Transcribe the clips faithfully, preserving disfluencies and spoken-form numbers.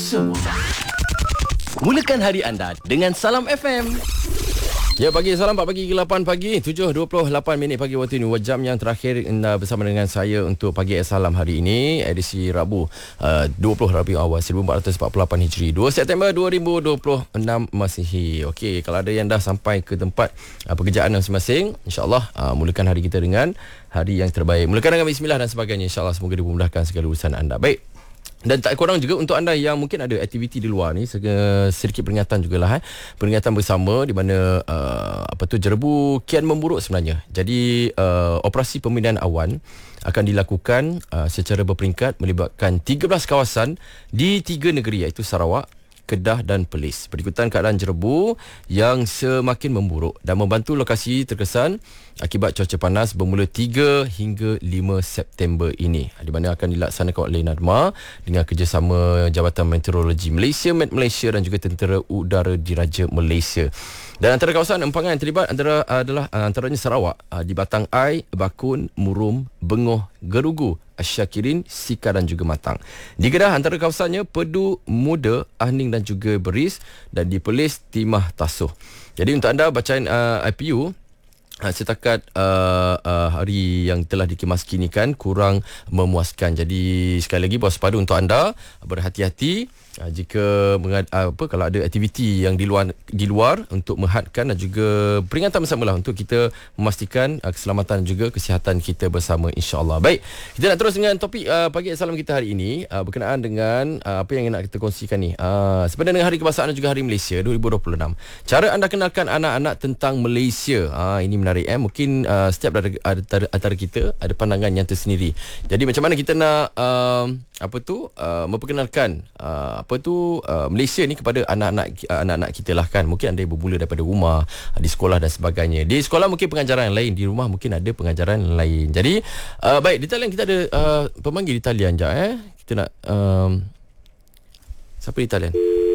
semua. Mulakan hari anda dengan Salam F M. Ya, pagi, salam empat pagi ke lapan pagi, tujuh dua puluh lapan minit pagi waktu ini. Jam yang terakhir uh, bersama dengan saya untuk Pagi Salam hari ini, edisi Rabu uh, dua puluh Rabiul Awal seribu empat ratus empat puluh lapan Hijri, dua September dua ribu dua puluh enam Masihi. Okey, kalau ada yang dah sampai ke tempat uh, pekerjaan masing-masing, insya-Allah uh, mulakan hari kita dengan hari yang terbaik. Mulakan dengan bismillah dan sebagainya. Insya-Allah semoga dimudahkan segala urusan anda. Baik. Dan tak kurang juga untuk anda yang mungkin ada aktiviti di luar ni, sedikit peringatan jugalah eh. Peringatan bersama di mana uh, apa tu jerebu kian memburuk sebenarnya. Jadi uh, operasi pemindahan awan akan dilakukan uh, secara berperingkat melibatkan tiga belas kawasan di tiga negeri, iaitu Sarawak, Kedah dan Perlis. Berikutan keadaan jerebu yang semakin memburuk dan membantu lokasi terkesan akibat cuaca panas bermula tiga hingga lima September ini, di mana akan dilaksanakan oleh NADMA dengan kerjasama Jabatan Meteorologi Malaysia, Met Malaysia dan juga Tentera Udara Diraja Malaysia. Dan antara kawasan empangan yang terlibat antara adalah antaranya Sarawak, di Batang Ai, Bakun, Murum, Bengoh, Gerugu, Asyakirin, Sika dan juga Matang. Di Kedah antara kawasannya Pedu, Muda, Ahning dan juga Beris, dan di Perlis Timah Tasuh. Jadi untuk anda bacaan uh, I P U Uh, setakat uh, uh, hari yang telah dikemaskinikan kurang memuaskan. Jadi sekali lagi waspada untuk anda, berhati-hati uh, jika mengad, uh, apa kalau ada aktiviti yang di luar di luar untuk menghadkan, dan juga peringatan bersamalah untuk kita memastikan uh, keselamatan dan juga kesihatan kita bersama, insya-Allah. Baik, kita nak terus dengan topik uh, Pagi Salam kita hari ini uh, berkenaan dengan uh, apa yang nak kita kongsikan ni. Uh, sebenarnya dengan Hari Kebangsaan dan juga Hari Malaysia dua ribu dua puluh enam. Cara anda kenalkan anak-anak tentang Malaysia. Uh, ini menarik eh. Mungkin uh, setiap dari antara, antara kita ada pandangan yang tersendiri. Jadi macam mana kita nak uh, apa tu uh, memperkenalkan uh, apa tu uh, Malaysia ni kepada anak-anak uh, anak-anak kita lah kan. Mungkin ada yang bermula daripada rumah, uh, di sekolah dan sebagainya. Di sekolah mungkin pengajaran yang lain, di rumah mungkin ada pengajaran yang lain. Jadi uh, baik, di talian kita ada uh, pemanggil di talian jap eh. Kita nak um, siapa di talian?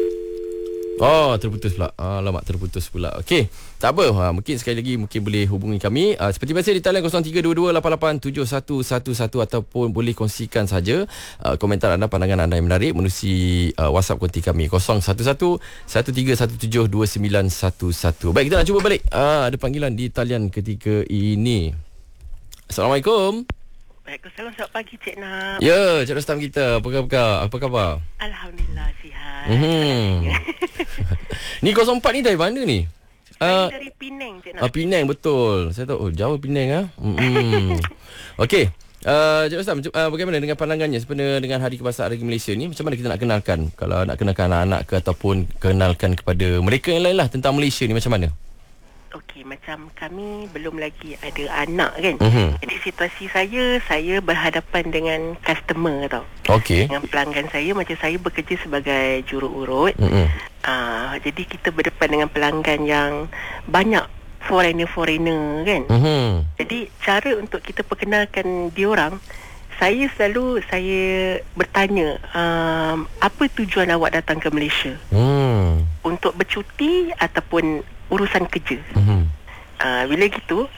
Oh, terputus pula. Ah, lama terputus pula. Okey, tak apa. Ha, mungkin sekali lagi mungkin boleh hubungi kami. Uh, seperti biasa di talian kosong tiga dua dua lapan lapan tujuh satu satu satu, ataupun boleh kongsikan saja uh, komentar anda, pandangan anda yang menarik menerusi uh, WhatsApp konti kami kosong satu satu satu tiga satu tujuh dua sembilan satu satu. Baik, kita nak cuba balik. Ah, ada panggilan di talian ketika ini. Assalamualaikum. Waalaikumsalam, selamat pagi Cik Nap. Ya, Cik Rostam kita. Apa khabar? Apa khabar? Alhamdulillah sihat. Hmm. Ni kosong empat ni dari mana ni? Saya Uh, dari Penang Cik Nap. Ah, Penang, betul. Saya tahu, oh, Jawa Penang ah. Hmm. Okey. Uh, Cik Rostam, uh, bagaimana dengan pandangannya sebenarnya dengan Hari Kebangsaan Hari Malaysia ni? Macam mana kita nak kenalkan? Kalau nak kenalkan anak-anak ke, ataupun kenalkan kepada mereka yang lain lah tentang Malaysia ni, macam mana? Okey, macam kami belum lagi ada anak kan. Uh-huh. Jadi situasi saya, saya berhadapan dengan customer tau. Okey. Dengan pelanggan saya, macam saya bekerja sebagai jurururut. Uh-huh. Uh, jadi kita berdepan dengan pelanggan yang banyak foreigner-foreigner kan. Uh-huh. Jadi cara untuk kita perkenalkan diorang, saya selalu saya bertanya, um, apa tujuan awak datang ke Malaysia? Hmm. Untuk bercuti ataupun urusan kerja? Uh-huh. Uh, bila gitu,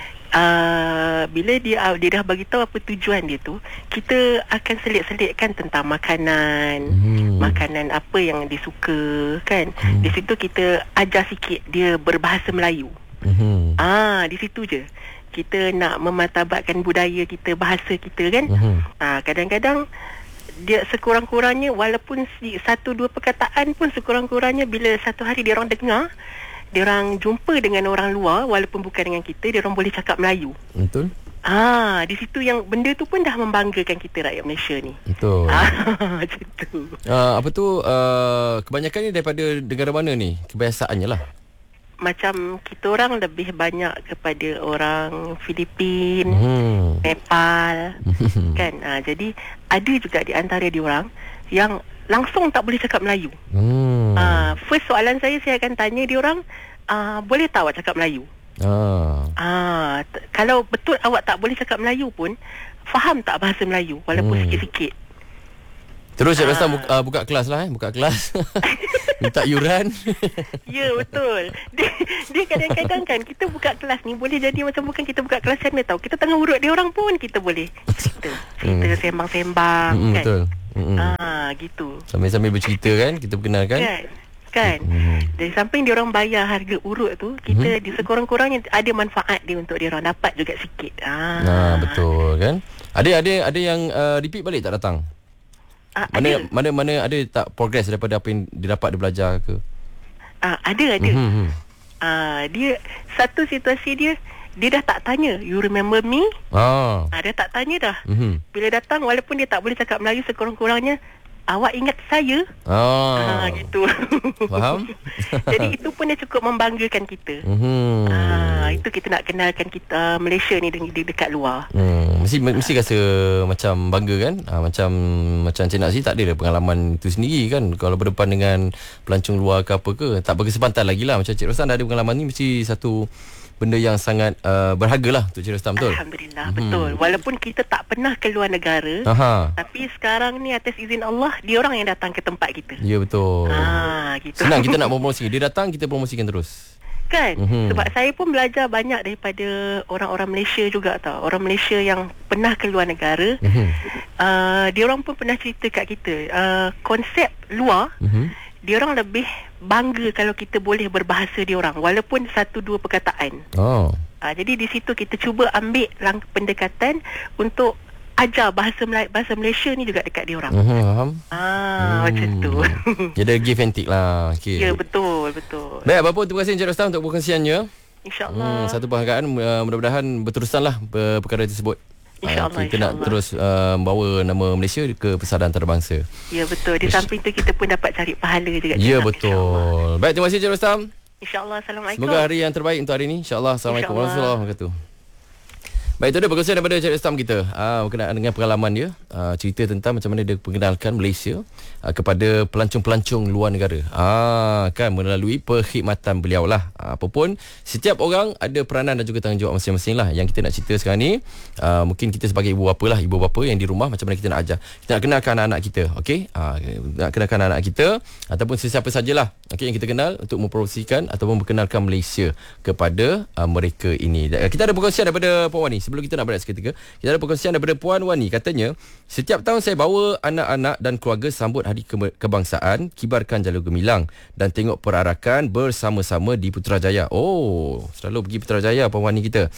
uh, bila dia dia dah bagi tahu apa tujuan dia tu, kita akan selit-selitkan tentang makanan, uh-huh. makanan apa yang dia suka kan. Uh-huh. Di situ kita ajar sikit dia berbahasa Melayu. Uh-huh. Ah, di situ je. Kita nak memartabatkan budaya kita, bahasa kita kan. Uh-huh. Ah, kadang-kadang dia sekurang-kurangnya, walaupun satu dua perkataan pun sekurang-kurangnya, bila satu hari dia orang dengar, dia orang jumpa dengan orang luar walaupun bukan dengan kita, dia orang boleh cakap Melayu. Betul. Ah, di situ yang benda tu pun dah membanggakan kita rakyat Malaysia ni. Betul. Ah, macam tu. Uh, apa tu uh, kebanyakannya daripada negara mana ni? Kebiasaannya lah. Macam kita orang lebih banyak kepada orang Filipin, hmm. Nepal kan. Ah, jadi ada juga di antara diorang yang langsung tak boleh cakap Melayu. Hmm. Ah, first soalan saya saya akan tanya diorang, ah, boleh tak awak cakap Melayu? Ah. Ah, t- kalau betul awak tak boleh cakap Melayu pun, faham tak bahasa Melayu walaupun hmm. sikit-sikit? Terus Cik Rostam buka, uh, buka kelas lah eh. Buka kelas. Minta yuran. Ya, betul. Dia, dia kadang-kadang kan kita buka kelas ni boleh jadi macam bukan kita buka kelas sana tau. Kita tengah urut dia orang pun kita boleh cerita. Cerita hmm. sembang-sembang hmm, kan. Betul. Mm-mm. Ah, gitu. Sambil-sambil bercerita kan, kita perkenalkan. Kan? Kan? Mm-hmm. Dari samping dia orang bayar harga urut tu, kita Mm-hmm. di sekurang-kurangnya ada manfaat dia untuk dia orang dapat juga sikit. Ah, Nah, betul kan. Ada ada ada yang uh, repeat balik tak datang? Ah, Mana ada. mana mana ada tak progress daripada apa yang dia dapat dia belajar ke? Ah, ada ada. Mm-hmm. Ah, dia satu situasi dia dia dah tak tanya, you remember me? Ah. Ah, dia tak tanya dah. Mhm. Bila datang walaupun dia tak boleh cakap Melayu, sekurang-kurangnya awak ingat saya? Ah. Ah, gitu. Faham? Jadi itu pun dia cukup membanggakan kita. Mhm. Ah, itu kita nak kenalkan kita Malaysia ni di, di dekat luar. Hmm, mesti mesti rasa macam bangga kan? Ha, macam macam Cik Nazri tak ada pengalaman itu sendiri kan. Kalau berdepan dengan pelancong luar ke apa ke, tak berkesempatan lagi lah. Macam Cik Rostan dah ada pengalaman ni, mesti satu benda yang sangat uh, berharga lah untuk Cik Rostan, betul? Alhamdulillah, hmm. betul. Walaupun kita tak pernah keluar negara, Aha. tapi sekarang ni atas izin Allah, dia orang yang datang ke tempat kita. Ya, betul. Ah, gitu. Senang kita nak promosi. Dia datang, kita promosikan terus. Kan? Mhm. Sebab saya pun belajar banyak daripada orang-orang Malaysia juga tau. Orang Malaysia yang pernah keluar negara. Mhm. Uh, dia orang pun pernah cerita kat kita. Uh, konsep luar, Mhm. dia orang lebih bangga kalau kita boleh berbahasa dia orang. Walaupun satu dua perkataan. Oh. Uh, jadi di situ kita cuba ambil lang- pendekatan untuk ajar bahasa Melayu, bahasa Malaysia ni juga dekat dia orang. Mhm, faham? Ah, Hmm. macam tu. Dia ada give and take lah. Okay. Ya, betul, betul. Baik, apa-apa, terima kasih Encik Rostan untuk perkongsiannya. InsyaAllah. Hmm, satu penghargaan, uh, mudah-mudahan berterusanlah per- perkara tersebut. InsyaAllah, Uh, kita nak insyaAllah. terus uh, bawa nama Malaysia ke pesada antarabangsa. Ya, betul. Di samping tu kita pun dapat cari pahala juga. Ya, Insya- betul. Baik, terima kasih Encik Rostan. InsyaAllah. Assalamualaikum. Semoga hari yang terbaik untuk hari ini. InsyaAllah. Assalamualaikum InsyaAllah. warahmatullahi wabarakatuh. Baik, itu dia perkongsian daripada Encik Rostan kita uh, berkenaan dengan pengalaman dia, uh, cerita tentang macam mana dia perkenalkan Malaysia uh, kepada pelancong-pelancong luar negara. Ah, kan melalui perkhidmatan beliau lah. Uh, apapun, setiap orang ada peranan dan juga tanggungjawab masing-masing lah. Yang kita nak cerita sekarang ni, uh, mungkin kita sebagai ibu bapa lah, ibu bapa yang di rumah, macam mana kita nak ajar. Kita nak kenalkan anak-anak kita, okey? Uh, nak kenalkan anak-anak kita ataupun sesiapa sajalah, okey, yang kita kenal untuk mempromosikan ataupun memperkenalkan Malaysia kepada uh, mereka ini. Kita ada perkongsian daripada Puan Wani. Sebelum kita nak berehat seketika, kita ada perkongsian daripada Puan Wani. Katanya, setiap tahun saya bawa anak-anak dan keluarga sambut Hari Ke- Kebangsaan, kibarkan jalur gemilang dan tengok perarakan bersama-sama di Putrajaya. Oh, selalu pergi Putrajaya Puan Wani kita.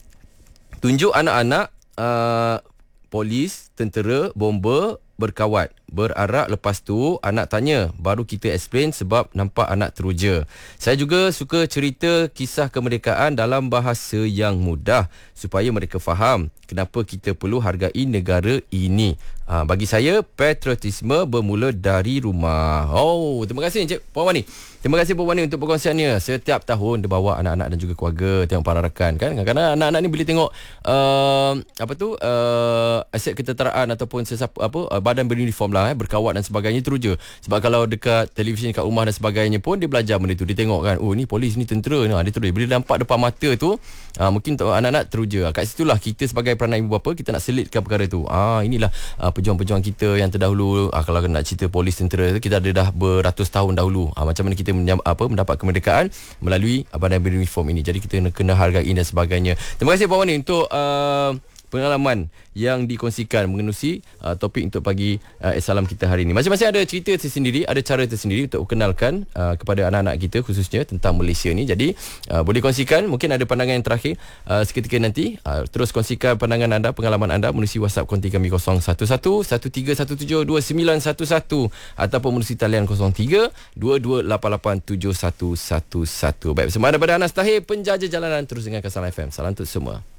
Tunjuk anak-anak uh, polis, tentera, bomba berkawat, berarak. Lepas tu anak tanya, baru kita explain sebab nampak anak teruja. Saya juga suka cerita kisah kemerdekaan dalam bahasa yang mudah supaya mereka faham kenapa kita perlu hargai negara ini. Ha, bagi saya, patriotisme bermula dari rumah. Oh, terima kasih Encik Puan Wani. Terima kasih Puan Wani untuk perkongsiannya. Setiap tahun dia bawa anak-anak dan juga keluarga tengok perarakan kan. Kadang-kadang anak-anak ni boleh tengok uh, apa tu uh, aset ketenteraan ataupun sesiapa apa uh, badan beruniform lah eh, berkawat dan sebagainya teruja. Sebab kalau dekat televisyen kat rumah dan sebagainya pun dia belajar benda tu. Dia tengok kan, oh ni polis, ni tentera ni. Dia teruja. Bila dia nampak depan mata tu, uh, mungkin untuk anak-anak teruja. Kat situlah kita sebagai peranan ibu bapa, kita nak selitkan perkara tu. Ah, inilah uh, pejuang-pejuang kita yang terdahulu. Ah, kalau nak cerita polis, tentera tu, kita ada dah beratus tahun dahulu. Ah, macam mana kita menyam, apa mendapat kemerdekaan melalui badan beruniform ini. Jadi kita kena, kena hargai dan sebagainya. Terima kasih Puan Wani untuk uh, pengalaman yang dikongsikan mengenusi uh, topik untuk pagi uh, Salam kita hari ini. Masing-masing ada cerita tersendiri, ada cara tersendiri untuk kenalkan uh, kepada anak-anak kita khususnya tentang Malaysia ni. Jadi uh, boleh kongsikan, mungkin ada pandangan yang terakhir uh, seketika nanti. Uh, terus kongsikan pandangan anda, pengalaman anda menerusi WhatsApp konti kami kosong satu satu satu tiga satu tujuh dua sembilan satu satu ataupun menerusi talian kosong tiga dua dua lapan lapan tujuh satu satu satu. Baik, bersama daripada Anas Tahir, penjajah jalanan, terus dengan Kasalan F M. Salam untuk semua.